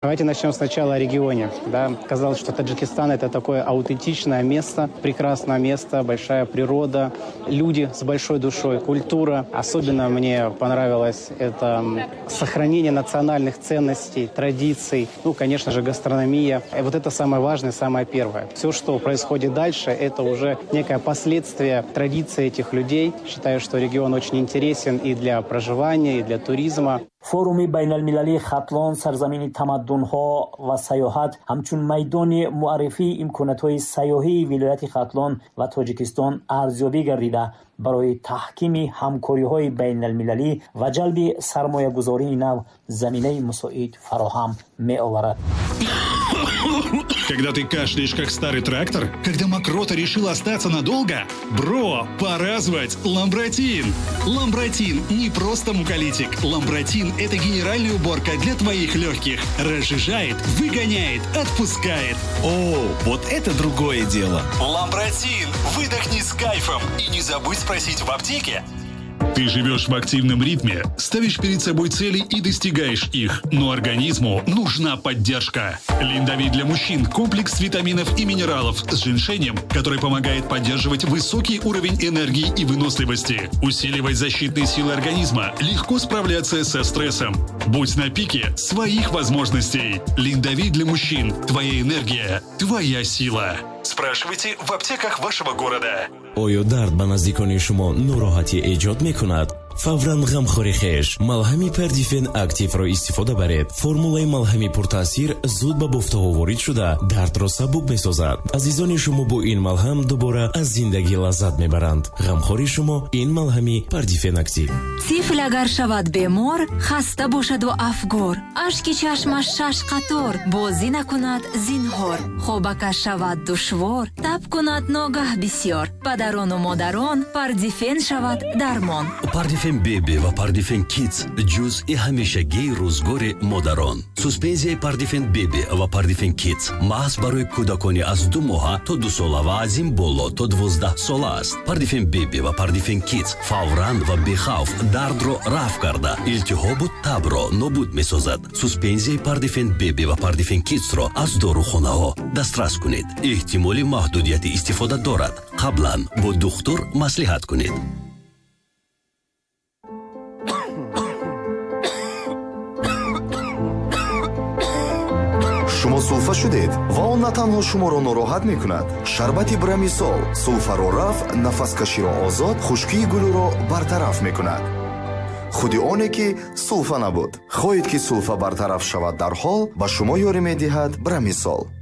Давайте начнем сначала о регионе. Да, казалось, что Таджикистан – это такое аутентичное место, прекрасное место, большая природа, люди с большой душой, культура. Особенно мне понравилось это сохранение национальных ценностей, традиций, конечно же, гастрономия. И вот это самое важное, самое первое. Все, что происходит дальше, это уже некое последствие традиций этих людей. Считаю, что регион очень интересен и для проживания, и для туризма. форуми байналмилалии хатлон сарзамини тамаддунҳо ва сайёҳат ҳамчун майдони муаррифии имконатҳои сайёҳии вилояти хатлон ва тоҷикистон арзёбӣ гардида барои таҳкими ҳамкориҳои байналмилалӣ ва ҷалби сармоягузории нав заминаи мусоид фароҳам меоварад. Когда ты кашляешь, как старый трактор? Когда мокрота решила остаться надолго? Бро, пора звать Ламбротин! Ламбротин не просто муколитик. Ламбротин – это генеральная уборка для твоих легких. Разжижает, выгоняет, отпускает. О, вот это другое дело. Ламбротин! Выдохни с кайфом. И не забудь спросить в аптеке. Ты живешь в активном ритме, ставишь перед собой цели и достигаешь их, но организму нужна поддержка. Линдавит для мужчин – комплекс витаминов и минералов с женьшенем, который помогает поддерживать высокий уровень энергии и выносливости, усиливать защитные силы организма, легко справляться со стрессом. Будь на пике своих возможностей. Линдавит для мужчин – твоя энергия, твоя сила. Спрашивайте в аптеках вашего города. оё дард ба наздикони шумо нороҳатӣ эҷод мекунад? фавран ғамхори хеш малҳами пердифен активро истифода баред. формулаи малҳами пуртаъсир зуд ба бофтаҳо ворид шуда дардро сабук месозад. азизони шумо бо ин малҳам дубора аз зиндагӣ лаззат мебаранд. ғамхори шумо ин малҳами пердифен актив. тифл агар шавад бемор, хаста бошаду афгор, ашки чашмаш шаш қатор, бозӣ накунад зинҳор, хобакаш шавад душвор, таб кунад ногаҳ бисёр, падарону модарон пердифен шавад дармон. Пардифен беби ва Пардифен Kids ҷузъи ҳамешагии рӯзгори модарон. Суспензияи Пардифен беби ва Пардифен Kids маҳз барои кӯдакони аз 2 моҳа то 2 сола ва аз ин боло то 12 сола аст. Пардифен беби ва Пардифен Kids фавран ва бехавф дардро рафъ карда, илтиҳобу табро нобуд месозад. Суспензияи Пардифен беби ва Пардифен Kidsро аз дорухонаҳо дастрас кунед. эҳтимоли маҳдудияти истифода дорад. қаблан бо духтур маслиҳат кунед. шумо сулфа шудед ва он на танҳо шуморо нороҳат мекунад. шарбати брамисол сулфаро рафъ, нафаскаширо озод, хушкии гулӯро бартараф мекунад. худи оне ки сулфа набуд. хоҳед ки сулфа бартараф шавад дарҳол ба шумо ёрӣ медиҳад брамисол.